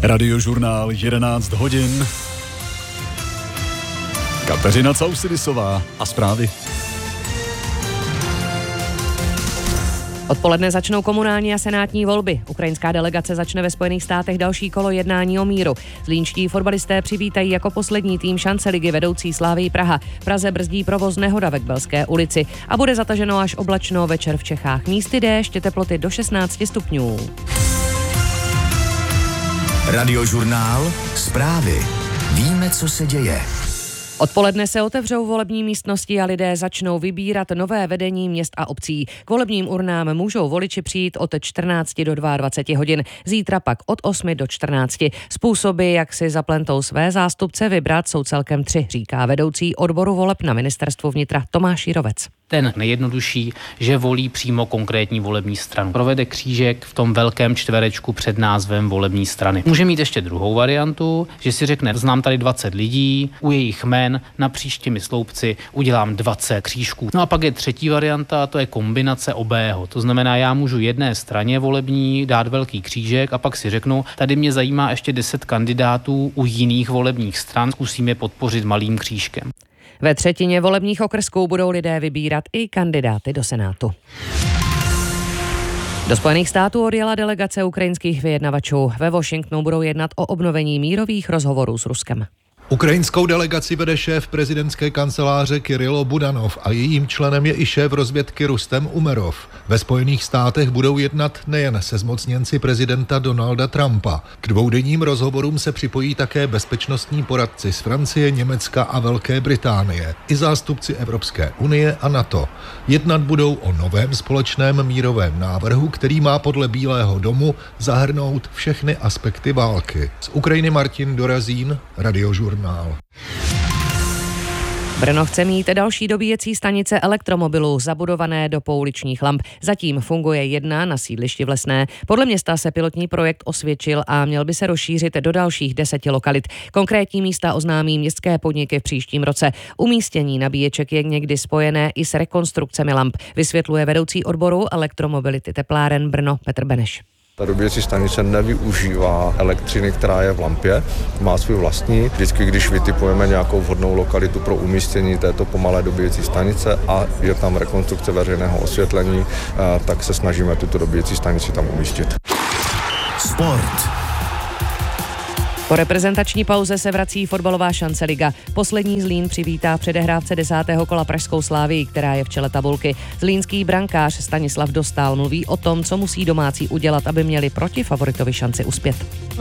Radiožurnál 11 hodin. Kateřina Causidisová a zprávy. Odpoledne začnou komunální a senátní volby. Ukrajinská delegace začne ve Spojených státech další kolo jednání o míru. Zlínští fotbalisté přivítají jako poslední tým šance ligy vedoucí Slavii Praha. Praze brzdí provoz nehoda ve Kbelské ulici a bude zataženo až oblačno, večer v Čechách místy déšť, teploty do 16 stupňů. Radiožurnál, zprávy. Víme, co se děje. Odpoledne se otevřou volební místnosti a lidé začnou vybírat nové vedení měst a obcí. K volebním urnám můžou voliči přijít od 14 do 22 hodin, zítra pak od 8 do 14. Způsoby, jak si zaplentou své zástupce vybrat, jsou celkem 3, říká vedoucí odboru voleb na ministerstvu vnitra Tomáš Jirovec. Ten nejjednodušší, že volí přímo konkrétní volební stranu. Provede křížek v tom velkém čtverečku před názvem volební strany. Může mít ještě druhou variantu, že si řekne, znám tady 20 lidí, u jejich jmen napříč těmi sloupci udělám 20 křížků. No a pak je třetí varianta, to je kombinace obého. To znamená, já můžu jedné straně volební dát velký křížek a pak si řeknu, tady mě zajímá ještě 10 kandidátů u jiných volebních stran, zkusím je podpořit malým křížkem. Ve třetině volebních okrsků budou lidé vybírat i kandidáty do Senátu. Do Spojených států odjela delegace ukrajinských vyjednavačů. Ve Washingtonu budou jednat o obnovení mírových rozhovorů s Ruskem. Ukrajinskou delegaci vede šéf prezidentské kanceláře Kirilo Budanov a jejím členem je i šéf rozvědky Rustem Umerov. Ve Spojených státech budou jednat nejen se zmocněnci prezidenta Donalda Trumpa. K dvoudenním rozhovorům se připojí také bezpečnostní poradci z Francie, Německa a Velké Británie, i zástupci Evropské unie a NATO. Jednat budou o novém společném mírovém návrhu, který má podle Bílého domu zahrnout všechny aspekty války. Z Ukrajiny Martin Dorazín, Radiožurnál. Brno chce mít další dobíjecí stanice elektromobilů zabudované do pouličních lamp. Zatím funguje jedna na sídlišti v Lesné. Podle města se pilotní projekt osvědčil a měl by se rozšířit do dalších 10 lokalit. Konkrétní místa oznámí městské podniky v příštím roce. Umístění nabíječek je někdy spojené i s rekonstrukcemi lamp, vysvětluje vedoucí odboru elektromobility tepláren Brno Petr Beneš. Ta dobíjecí stanice nevyužívá elektřiny, která je v lampě, má svůj vlastní. Vždycky, když vytipujeme nějakou vhodnou lokalitu pro umístění této pomalé dobíjecí stanice a je tam rekonstrukce veřejného osvětlení, tak se snažíme tuto dobíjecí stanici tam umístit. Sport. Po reprezentační pauze se vrací fotbalová šance liga. Poslední Zlín přivítá v předehrávce 10. kola pražskou Slavii, která je v čele tabulky. Zlínský brankář Stanislav Dostál mluví o tom, co musí domácí udělat, aby měli proti favoritovi šanci uspět.